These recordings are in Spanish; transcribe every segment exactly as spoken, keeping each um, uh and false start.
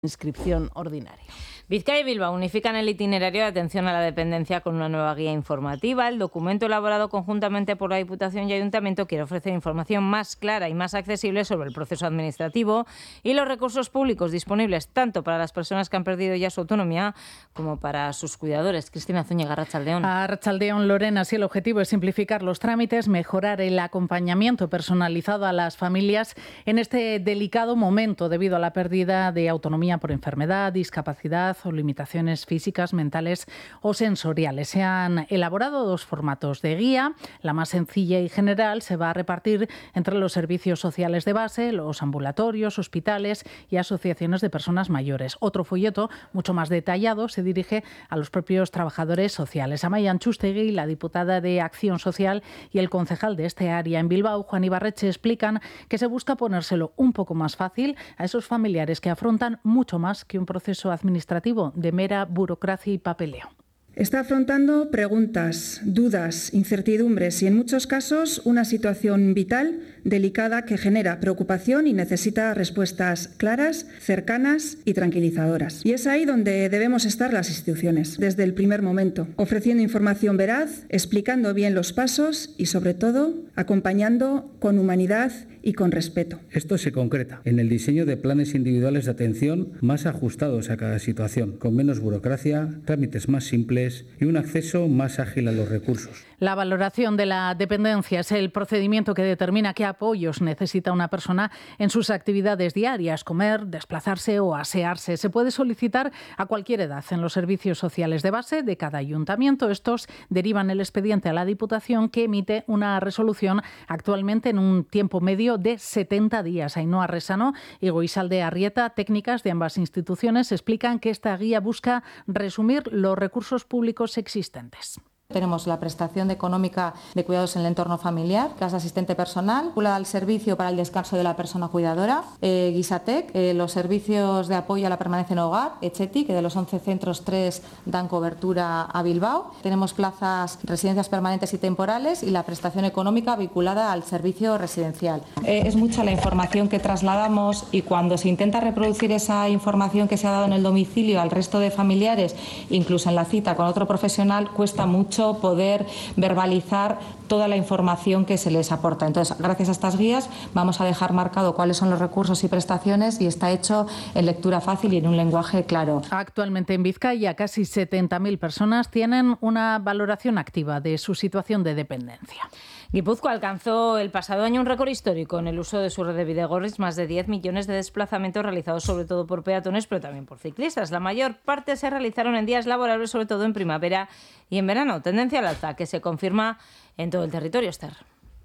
inscripción ordinaria. Vizcaya y Bilbao unifican el itinerario de atención a la dependencia con una nueva guía informativa. El documento elaborado conjuntamente por la Diputación y Ayuntamiento quiere ofrecer información más clara y más accesible sobre el proceso administrativo y los recursos públicos disponibles tanto para las personas que han perdido ya su autonomía como para sus cuidadores. Cristina Zúñiga, Arratsaldeón. Arratsaldeón, Lorena. Sí, el objetivo es simplificar los trámites, mejorar el acompañamiento personalizado a las familias en este delicado momento debido a la pérdida de autonomía por enfermedad, discapacidad o limitaciones físicas, mentales o sensoriales. Se han elaborado dos formatos de guía. La más sencilla y general se va a repartir entre los servicios sociales de base, los ambulatorios, hospitales y asociaciones de personas mayores. Otro folleto, mucho más detallado, se dirige a los propios trabajadores sociales. Amaia Antxustegui, la diputada de Acción Social, y el concejal de este área en Bilbao, Juan Ibarretxe, explican que se busca ponérselo un poco más fácil a esos familiares que afrontan mucho más que un proceso administrativo de mera burocracia y papeleo. Está afrontando preguntas, dudas, incertidumbres y, en muchos casos, una situación vital, delicada, que genera preocupación y necesita respuestas claras, cercanas y tranquilizadoras. Y es ahí donde debemos estar las instituciones, desde el primer momento, ofreciendo información veraz, explicando bien los pasos y, sobre todo, acompañando con humanidad y con respeto. Esto se concreta en el diseño de planes individuales de atención más ajustados a cada situación, con menos burocracia, trámites más simples y un acceso más ágil a los recursos. La valoración de la dependencia es el procedimiento que determina qué apoyos necesita una persona en sus actividades diarias, comer, desplazarse o asearse. Se puede solicitar a cualquier edad en los servicios sociales de base de cada ayuntamiento. Estos derivan el expediente a la Diputación, que emite una resolución actualmente en un tiempo medio de setenta días. Ainhoa Resano y Goizalde Arrieta, técnicas de ambas instituciones, explican que esta guía busca resumir los recursos públicos existentes. Tenemos la prestación económica de cuidados en el entorno familiar, casa asistente personal, vinculada al servicio para el descanso de la persona cuidadora, eh, Guisatec, eh, los servicios de apoyo a la permanencia en hogar, Etxeti, que de los once centros, tres dan cobertura a Bilbao. Tenemos plazas, residencias permanentes y temporales, y la prestación económica vinculada al servicio residencial. Eh, es mucha la información que trasladamos, y cuando se intenta reproducir esa información que se ha dado en el domicilio al resto de familiares, incluso en la cita con otro profesional, cuesta mucho poder verbalizar toda la información que se les aporta. Entonces, gracias a estas guías vamos a dejar marcado cuáles son los recursos y prestaciones, y está hecho en lectura fácil y en un lenguaje claro. Actualmente en Vizcaya casi setenta mil personas tienen una valoración activa de su situación de dependencia. Guipúzcoa alcanzó el pasado año un récord histórico en el uso de su red de bidegorris, más de diez millones de desplazamientos realizados sobre todo por peatones, pero también por ciclistas. La mayor parte se realizaron en días laborables, sobre todo en primavera y en verano. Tendencia al alza que se confirma en todo el territorio, Esther.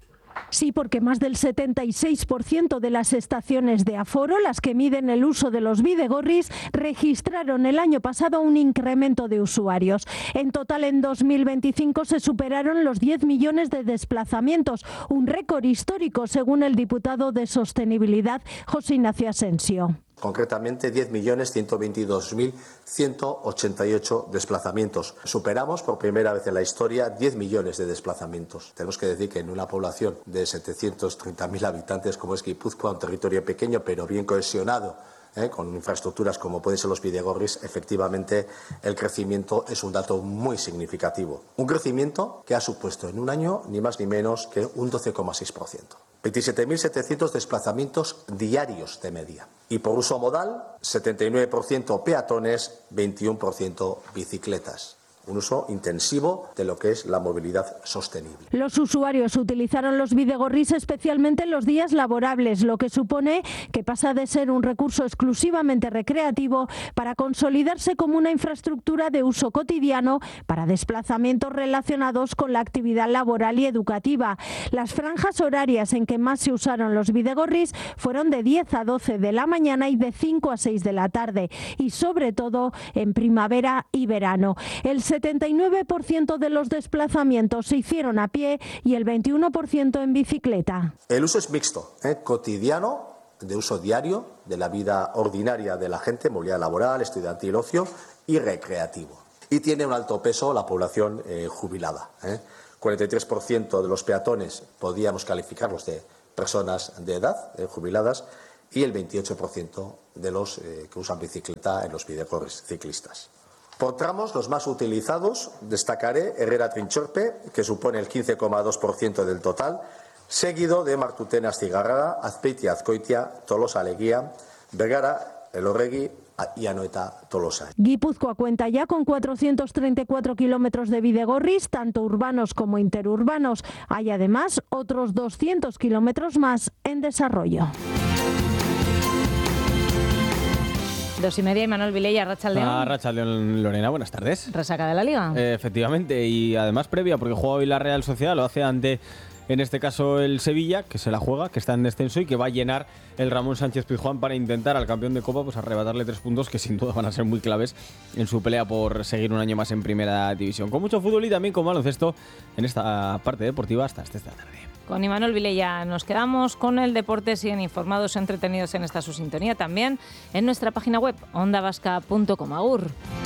Sí, porque más del setenta y seis por ciento de las estaciones de aforo, las que miden el uso de los bidegorris, registraron el año pasado un incremento de usuarios. En total, en dos mil veinticinco se superaron los diez millones de desplazamientos, un récord histórico según el diputado de Sostenibilidad, José Ignacio Asensio. Concretamente, diez millones ciento veintidós mil ciento ochenta y ocho desplazamientos. Superamos por primera vez en la historia diez millones de desplazamientos. Tenemos que decir que en una población de setecientos treinta mil habitantes como es Guipúzcoa, un territorio pequeño pero bien cohesionado, ¿eh? con infraestructuras como pueden ser los bidegorris, efectivamente el crecimiento es un dato muy significativo. Un crecimiento que ha supuesto en un año ni más ni menos que un doce coma seis por ciento. veintisiete mil setecientos desplazamientos diarios de media. Y por uso modal, setenta y nueve por ciento peatones, veintiuno por ciento bicicletas. Un uso intensivo de lo que es la movilidad sostenible. Los usuarios utilizaron los bidegorris especialmente en los días laborables, lo que supone que pasa de ser un recurso exclusivamente recreativo para consolidarse como una infraestructura de uso cotidiano para desplazamientos relacionados con la actividad laboral y educativa. Las franjas horarias en que más se usaron los bidegorris fueron de diez a doce de la mañana y de cinco a seis de la tarde, y sobre todo en primavera y verano. El setenta y nueve por ciento de los desplazamientos se hicieron a pie y el veintiuno por ciento en bicicleta. El uso es mixto, ¿eh? cotidiano, de uso diario, de la vida ordinaria de la gente, movilidad laboral, estudiantil, ocio, y recreativo. Y tiene un alto peso la población eh, jubilada. ¿eh? cuarenta y tres por ciento de los peatones podíamos calificarlos de personas de edad, eh, jubiladas, y el veintiocho por ciento de los eh, que usan bicicleta en los bidegorris ciclistas. Por tramos, los más utilizados, destacaré Herrera-Trinchorpe, que supone el quince coma dos por ciento del total, seguido de Martutenas-Zigarraga, Azpeitia-Azkoitia, Tolosa-Leguía, Bergara-Elorregui y Anoeta-Tolosa. Guipúzcoa cuenta ya con cuatrocientos treinta y cuatro kilómetros de bidegorris, tanto urbanos como interurbanos. Hay además otros doscientos kilómetros más en desarrollo. Dos y media y Manuel Vilella, Arratsaldeon. Ah, Arratsaldeon, Lorena, buenas tardes. ¿Resaca de la Liga? Eh, efectivamente, y además previa, porque juega hoy la Real Sociedad, lo hace ante, en este caso, el Sevilla, que se la juega, que está en descenso y que va a llenar el Ramón Sánchez Pizjuán para intentar al campeón de Copa pues arrebatarle tres puntos que sin duda van a ser muy claves en su pelea por seguir un año más en Primera División. Con mucho fútbol y también con baloncesto en esta parte deportiva hasta esta tarde. Con Imanol Vilella nos quedamos con el deporte. Siguen informados, entretenidos en esta su sintonía también en nuestra página web onda vasca punto com. Agur.